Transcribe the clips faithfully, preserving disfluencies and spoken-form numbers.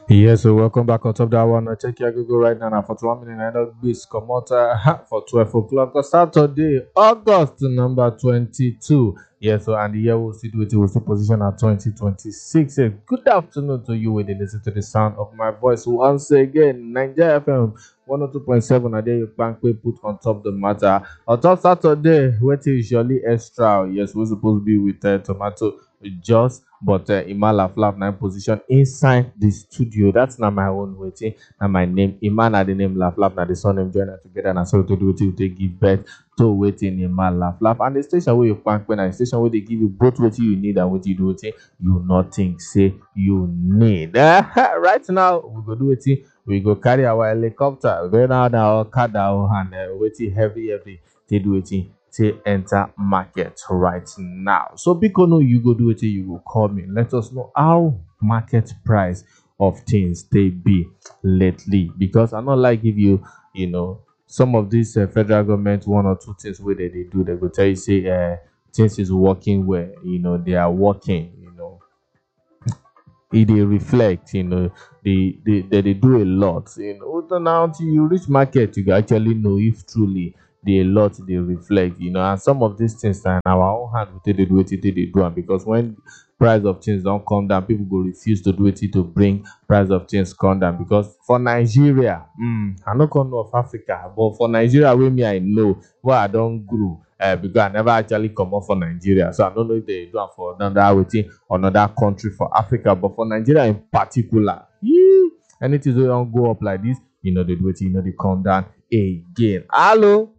Yes, so welcome back on top that one. I check your Google right now, now for one minute. I know this come out uh, for twelve o'clock on Saturday, August number twenty-two. Yes, so and the year will see it will still position at twenty twenty-six. Uh, good afternoon to you when you listen to the sound of my voice once again. Nigeria F M one oh two point seven. A day you bank we put on top the matter. On top Saturday, what is surely extra? Yes, we're supposed to be with uh, tomato just but uh, Imala Flap nine position inside the studio. That's not my own waiting. Now my name Imana the name La Flap now the surname join her together and so to do it you take give birth to waiting Imala Flap and the station where you bank when the station where they give you both what you need and what you do it you not think say you need. Right now we go do it. We go carry our helicopter. Go now now car down and uh, waiting heavy heavy to do it. To enter market right now. So because no you go do it, you go call me. Let us know how market price of things they be lately. Because I not like give you, you know, some of these uh, federal government one or two things where they, they do. They go tell you say uh, things is working where you know they are working. You know, it they reflect. You know, they they, they they do a lot. You know, so now until you reach market, you can actually know if truly the lot they reflect, you know, and some of these things are in our own hand we take dey do wetin take dey do am because when price of things don't come down, people go refuse to do it to bring price of things come down because for Nigeria, mm, I no come know of Africa, but for Nigeria wey me I know where I don't grow. Uh, because I never actually come up for Nigeria, so I don't know if they do it for another waiting another country for Africa, but for Nigeria in particular, yee, anything wey don't go up like this, you know, they do it, you know, they come down again. Hello.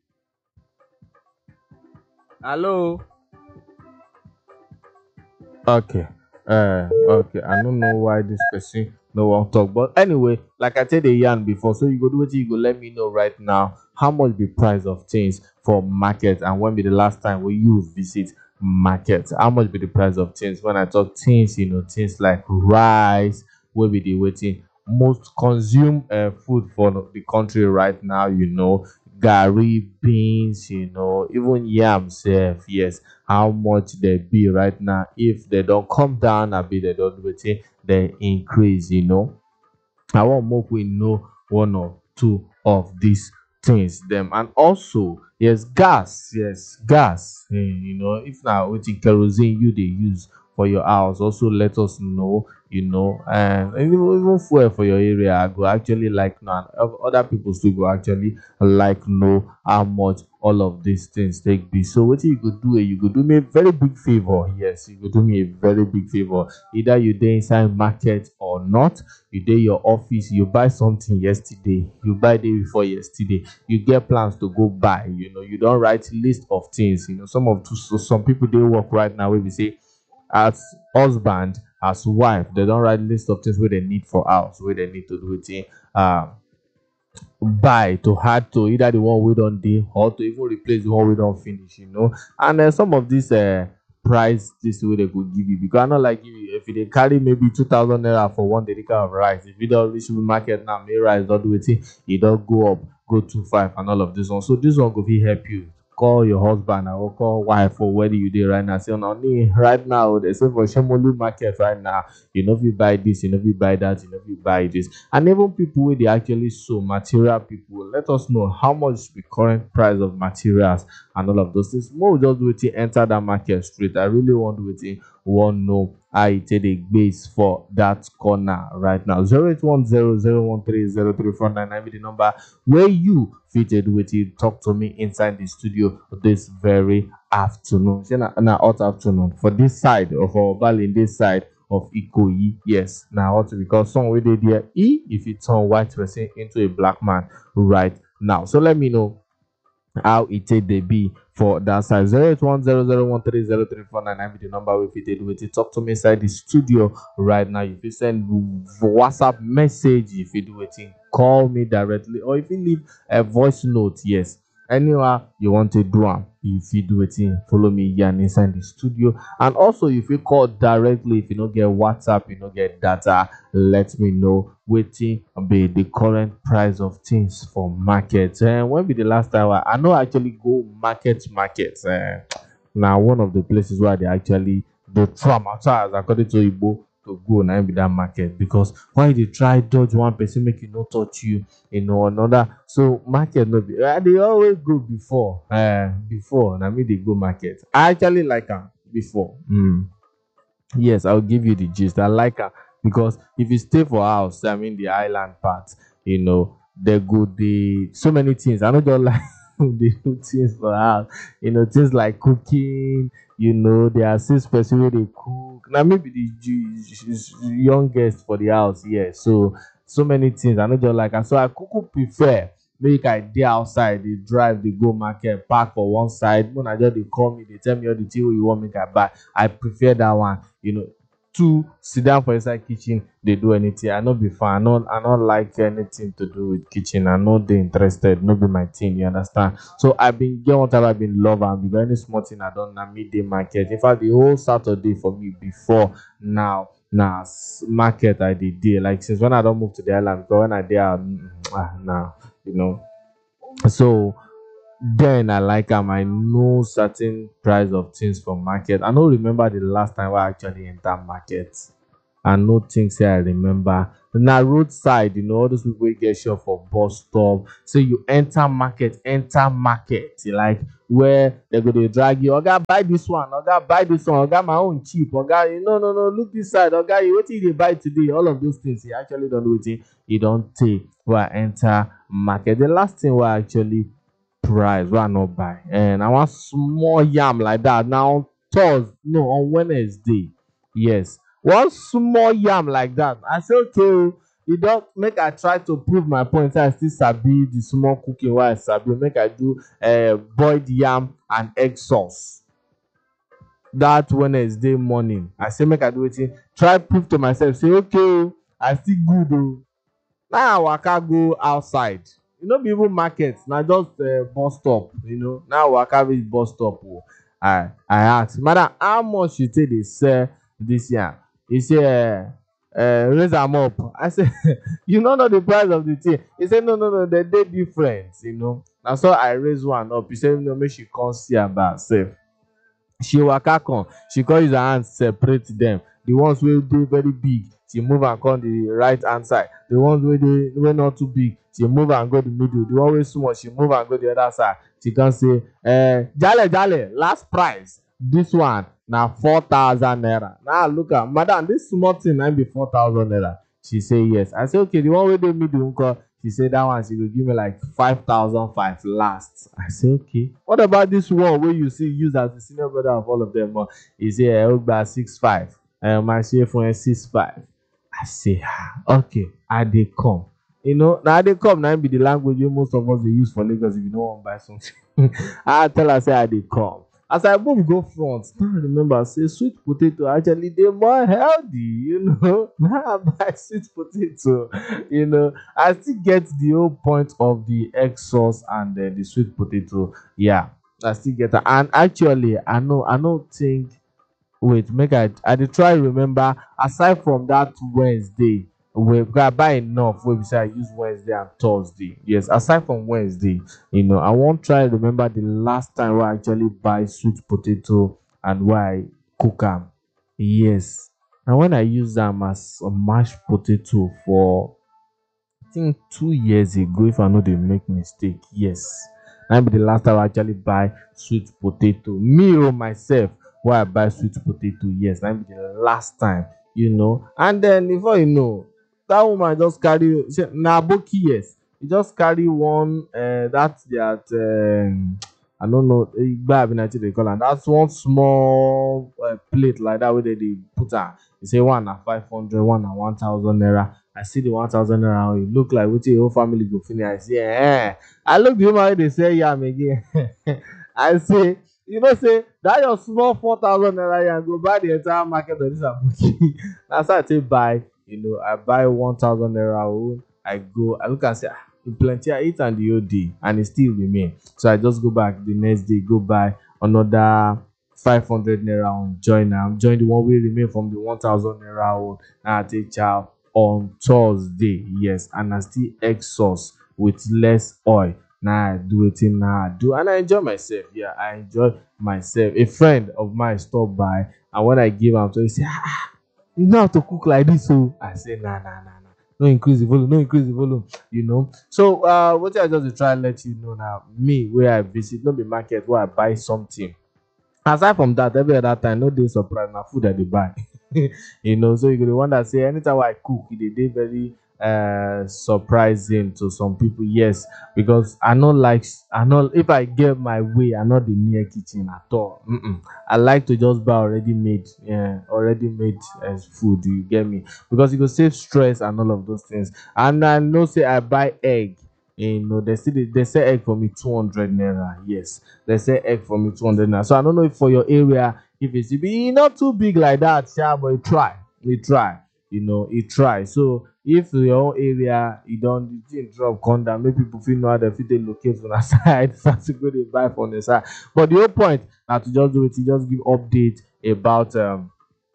Hello. Okay. Uh okay. I don't know why this person no one talk. But anyway, like I said the yarn before, so you go do it, you go let me know right now how much the price of things for market and when be the last time when you visit market. How much be the price of things? When I talk things, you know, things like rice, where be the waiting most consume uh, food for the country right now, you know, gari, beans, you know, even yams sef, yes, how much they be right now if they don't come down a bit they don't wait they increase, you know. I want more we know one or two of these things them and also yes gas, yes gas, eh, you know, if now with kerosene you they use for your house also let us know, you know, and even, even fuel for your area I go actually like now other people still go actually like know how much all of these things take be. So what you could do, eh, you could do me a very big favor. Yes, you could do me a very big favor. Either you dey inside market or not, you dey your office, you buy something yesterday, you buy day before yesterday, you get plans to go buy, you know, you don't write list of things, you know, some of so some people they work right now where we say as husband, as wife, they don't write list of things where they need for house, where they need to do it. Um buy to add to either the one we don't do or to even replace the one we don't finish, you know. And uh, some of these uh, price this way they could give you because I not like you if they carry maybe two thousand naira for one dedica of rice. If you don't reach the market now, may rice don't do it, it don't go up, go to five and all of this one. So this one could be help you. Call your husband or call wife or where do you do right now. Say no me right now they say for Shemolu market right now. You know if you buy this, you know if you buy that, you know if you buy this. And even people where they actually so material people, let us know how much the current price of materials and all of those things. More just waiting enter that market straight. I really want to wait want know how it take the base for that corner right now. Zero eight one zero zero one three zero three four nine nine be the number where you fitted with it. Talk to me inside the studio this very afternoon. Say na na hot afternoon for this side of our valley, this side of Ikoyi. Yes, now hot because some way they there E if it turn white person into a black man right now. So let me know how it take they be for that side. Zero eight one zero zero one three zero three four nine nine be the number we fit do it. Talk to me inside the studio right now. If you send WhatsApp message, if you do it, call me directly, or if you leave a voice note, yes. Anywhere you want to do am, if you do it, follow me here and inside the studio. And also, if you call directly, if you don't get WhatsApp, you don't get data, let me know waiting be the current price of things for market. And when be the last time I, I know actually go market market. Uh, now one of the places where they actually they traumatize according to Igbo to go na im be that market, because why you dey try dodge one person make e no touch you, you know, another. So market no be, I dey always go before, uh, before na me dey go market. I actually like am before. Mm. Yes, I'll give you the gist. I like am because if you stay for house, I mean the island part, you know, there go the so many things. I no just like dey do things for house, you know, things like cooking, you know, there are six person wey dey cook. Na me be the ju- youngest for the house, yeah. So so many things I no just like am. So I kuku prefer make I dey outside, dey drive, dey go market, park for one side. Una just dey call me, dey tell me all the thing wey you want make I buy. I prefer that one, you know, to sit down for inside kitchen dey do anything. I no be fan. I no I no like anything to do with kitchen. I no dey interested. No be my thing. You understand? So I been get one time I been love am because any small thing I don na me dey market. In fact, the whole Saturday for me before now na s- market I dey dey. Like since when I don move to the island, because when I dey out, mm, ah, now you know. So then I like am. I know certain price of things from market. I no remember the last time I actually enter market. I no think say I remember. Na roadside, you know, all those people wey get shop for bus stop. So you enter market, enter market, like where they go dey drag you. Oga, buy this one. Oga, buy this one. Oga, my own cheap. Oga, you no, no, no, look this side. Oga, you wetin you dey buy today? All of those things. You actually don't know wetin you don't take wey I enter market. The last thing wey I actually price wey I no buy, and I want small yam like that. Now on Thursday, no, on Wednesday, yes, one small yam like that. I say okay, oh, e don make I try to prove my point. Say I still sabi the small cooking wey I sabi. Make I do uh, boiled yam and egg sauce that Wednesday morning. I say make I do wetin, try prove to myself. Say okay, oh, I still good oh. Now I waka go outside. E no be even market, na just uh, bus stop, you know. Now I waka reach bus stop. Oh. I I ask, madam, how much you take dey sell this yam? He say, uh, uh, raise am up. I say, you no know the price of the thing. He say, no, no, no, they dey different, you know. Na so I raise one up. He say, no, make she come see am by herself. She waka come, she come use her hand separate them. The ones wey dey very big, she move am come the right hand side. The ones wey dey wey not too big, she move am go the middle. The one wey small, she move am go the other side. She come say, uh, jale jale, last price. This one na four thousand naira. Now I look am, madam, this small thing na im be four thousand naira. She say yes. I say okay, the one wey dey middle nko. She say that one she go give me like five thousand five last. I say okay. What about this one wey you see use as the senior brother of all of them? Uh, He say ẹ ó gba six five. Ẹ máa ṣe fún ẹ six five. I say ah, okay, I dey come. You know, na I dey come na im be the language wey most of us dey use for Lagos if you no wan buy something. I tell her say I dey come. As I move go front, now I remember say sweet potato actually dey more healthy, you know. Now I buy sweet potato, you know. I still get the whole point of the egg sauce and uh, the sweet potato. Yeah, I still get it. And actually, I know, I don't think. Wait, make I I dey try remember. Aside from that Wednesday, we I buy enough. Wey be say I use Wednesday and Thursday. Yes, aside from Wednesday, you know, I won't try remember the last time where I actually buy sweet potato and why I cook am. Yes, and when I use them as a mashed potato for I think two years ago, if I no dey make mistake, yes. That be the last time I actually buy sweet potato. Me or myself, why I buy sweet potato, yes. That be the last time, you know. And then before you know, that woman just carry she- na aboki, yes. He just carry one uh that that um, I don't know, igba abi na wetin they call am. That's one small uh, plate like that where they, they put am. They say one na five hundred, one na one thousand naira. I see the one thousand naira, e look like wetin your whole family go finish. I say, eh. I look the woman wey dey sell yam again. I say, you know, say that your small four thousand naira yam go buy the entire market of this aboki. That's how I take buy. You know, I buy one thousand naira own. I go, I look and say, ah, e plenty. I eat and the whole day, and it still remain. So I just go back the next day, go buy another five hundred naira on join am. Join the one wey remain from the one thousand naira own. Now I take chow on Thursday, yes, and I still egg sauce with less oil. Now I do it in now I do, and I enjoy myself. Yeah, I enjoy myself. A friend of mine stopped by, and when I give am to, he say, ah, You know how to cook like this, so I say nah nah nah nah. No increase the volume, no increase the volume, you know. So uh what I just dey try let you know now, me where I visit, no be market where I buy something. Aside from that, every other time, no dey surprise na food I dey buy. You know, so you go dey wonder say anytime wey I cook, e dey dey very uh surprising to some people. Yes, because I no like I no if I get my way, I no dey near kitchen at all. Mm-mm. I like to just buy already made, yeah, already made uh, food. You get me? Because e go save stress and all of those things. And I know say I buy egg. You know, they still dey they sell egg for me two hundred naira. Yes, they sell egg for me two hundred naira. So I don't know if for your area, if it's be not too big like that, sha, but it try, it try, you know, it try. So if your own area, you don't the thing drop come down, maybe people feel know how they fit dey locate on the side, fast to go dey buy from the side. But the whole point now to just do it, you just give update about um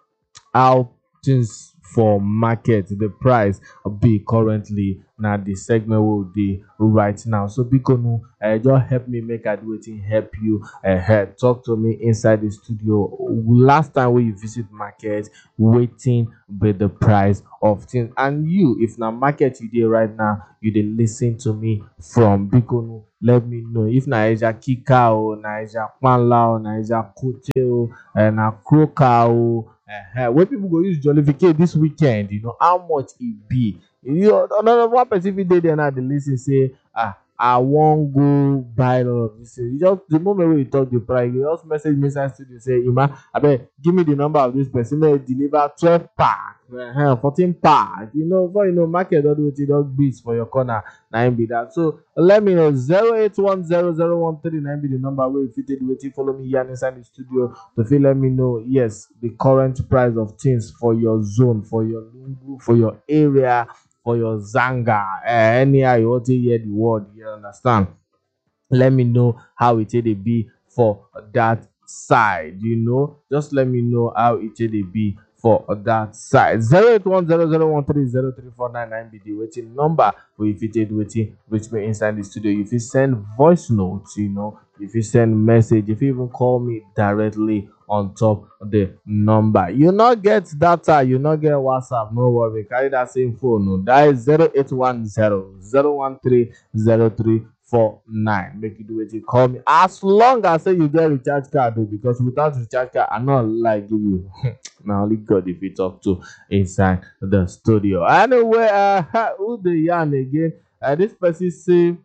how things for market, the price be currently na the segment wey we dey right now. So bikonu um just help me make I do wetin help you um talk to me inside the studio. Last time wey you visit market, wetin be the price of things? And you, if na market you dey right now, you dey lis ten to me from, bikonu let me know. If na Ejakika o, na Ejakpanla o, na Ejakote o, um na Kroka o, um wey people go use jollificate this weekend, you know how much e be. You know, another one person fit dey there now dey lis ten say ah I wan go buy all of this thing. You just the moment wey you talk the price, you just message me inside studio say Emma abeg give me the number of this person make e deliver twelve pack, um fourteen pack. You know before you know market don do wetin don gbeat for your corner, na im be that. So let me know zero eight one zero zero one three na im be the number wey you fit take do wetin follow me yarn inside the studio to fit let me know, yes, the current price of things for your zone, for your lungu, for your area, for your zanga, um anyhow you wan take hear the word, you understand. Let me know how it dey be for that side, you know. Just let me know how it dey be for that side. zero eight one zero zero one three zero three four nine nine be the waiting number wey you fit take wetin reach me inside the studio. You fit send voice notes, you know, you fit send message, you fit even call me directly on top the number. You not get data, you not get WhatsApp, no worry, carry that same phone. No, that is zero eight one zero zero one three zero three four nine. Make you do it, you call me as long as say you get recharge card though, because without recharge card I not like give you. Now only God if you talk to inside the studio. Anyway, uh who the yarn again? Uh, this person say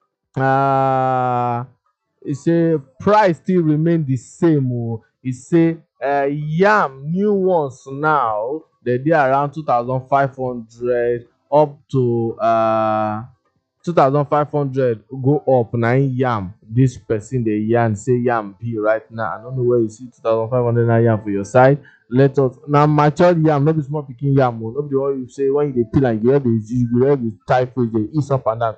uh he say price still remain the same. Oh, he say uh yam new ones now they dey around two thousand five hundred up to uh two thousand five hundred go up. Na im yam this person dey yarn say yam be right now. I don't know where you see two thousand five hundred naira yam for your side. Let us na matured yam, no be small pikin yam o. No be the one you say when you dey peel am you go hear the you go hear the type wey dey ease up and down,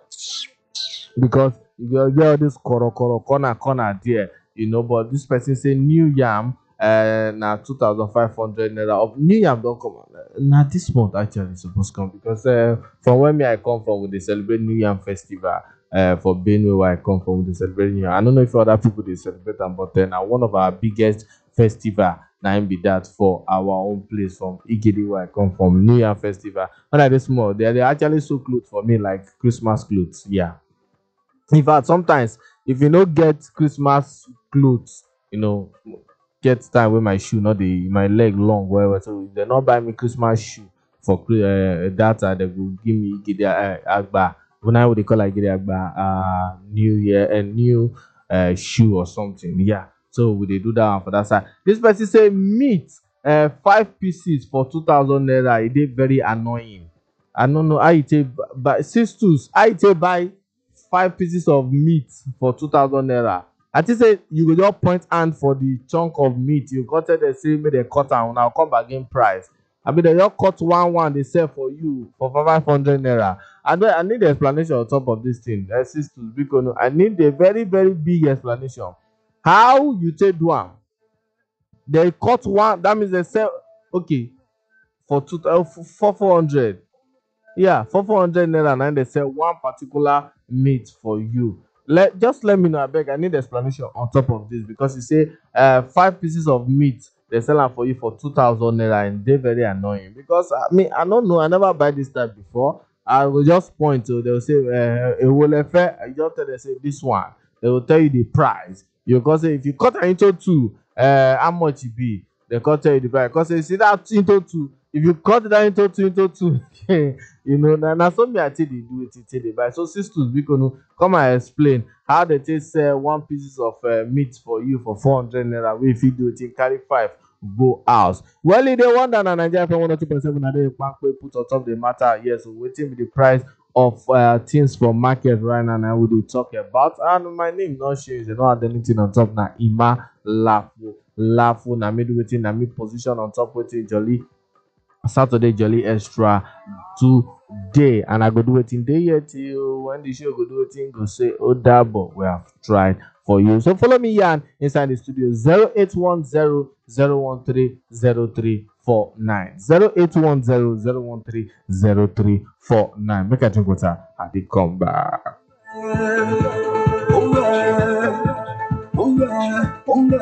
because you go get all this koro koro corner corner there, you know. But this person say new yam uh na two thousand five hundred naira. Of new yam don come out na this month actually suppose come, because uh, from where me I come from we dey celebrate new yam festival. Uh, for Benue where I come from, we dey celebrate new yam. I don't know if other people dey celebrate am, but then uh, one of our biggest festival na im be that for our own place from Igede where I come from, new yam festival. When I dey small, they dey actually sew cloth for me like Christmas clothes. Yeah. In fact, sometimes if you no get Christmas clothes, you know, get time wey my shoe no dey my leg long well well, so if dem no buy me Christmas shoe for uh, that time, dem go give me Igede uh, agba, na we dey call am Igede agba, uh, new year and new uh, shoe or something. Yeah, so we dey do that one for that side. This person say meat uh, five pieces for two thousand naira. E dey very annoying. I no know how you take buy six tools. How you take buy five pieces of meat for two thousand naira? I think say you go just point hand for the chunk of meat. You go tell them say make dem cut am, una come bargain price. I mean, they just cut one one they sell for you for five hundred naira. I know I need the explanation on top of this thing. Uh, sisters, because no, I need a very very big explanation. How you take do am? They cut one. That means they sell okay for two uh, for four hundred. Yeah, for four hundred naira, and they sell one particular meat for you. Let just let me know, I beg. I need explanation on top of this, because you say uh five pieces of meat they sell am for you for two thousand naira, and they very annoying because I mean I don't know, I never buy this type before. I will just point to, they will say uh, ewo lefe. I just tell them say this one. They will tell you the price. You can say if you cut it into two, uh, how much it be? They can tell you the price. Because you see that into two. If you cut that into two into two, you know, now na so me I tell they do it till they buy. So sisters, we can come and explain how they take sell one pieces of uh, meat for you for four hundred naira. We if you do it, in carry five go house. Well, if they wonder na Nigeria F M one oh two point seven na dey bank wey put on top the matter. Yes, so wetin be the price of uh, things for market right now na we dey talk about. And my name not change, they don't have anything on top. Na Ima Lafu Lafu na me do wetin, na me position on top wetin Jolly Saturday Jolly Extra today, and I go do it in day here till when the show go do it go say oh double we have tried for you. So follow me here inside the studio zero eight one zero zero one three zero three four nine zero eight one zero zero one three zero three four nine. Make I drink water and they come back.